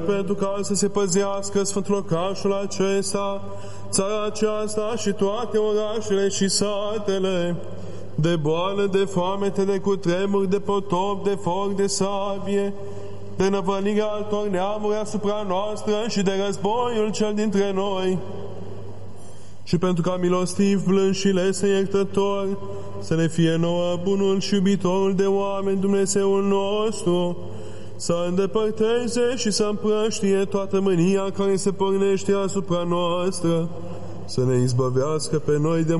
pentru ca să se păzească Sfântul Locașul acesta, țara aceasta și toate orașele și satele, de boală, de foamete, de cutremur, de potop, de foc, de sabie, de năvălirea altor neamuri asupra noastră și de războiul cel dintre noi. Și pentru ca milostiv, blând și lese iertător, să ne fie nouă bunul și iubitorul de oameni Dumnezeul nostru, să îndepărteze și să împrăștie toată mânia care se pornește asupra noastră, să ne izbăvească pe noi de